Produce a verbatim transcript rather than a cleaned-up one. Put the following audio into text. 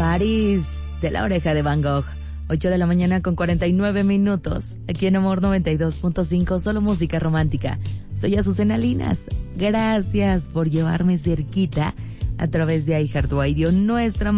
París de La Oreja de Van Gogh. ocho de la mañana con cuarenta y nueve minutos. Aquí en Amor noventa y dos punto cinco, solo música romántica. Soy Azucena Linas. Gracias por llevarme cerquita a través de iHeartRadio, nuestra